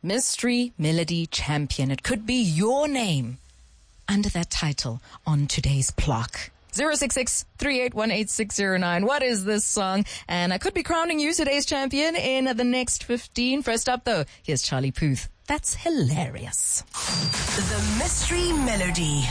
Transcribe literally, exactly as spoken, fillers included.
Mystery Melody Champion. It could be your name under that title on today's plaque. zero six six, three eight one, eight six zero nine. What is this song? And I could be crowning you today's champion in the next fifteen. First up, though, here's Charlie Puth. That's hilarious. The Mystery Melody.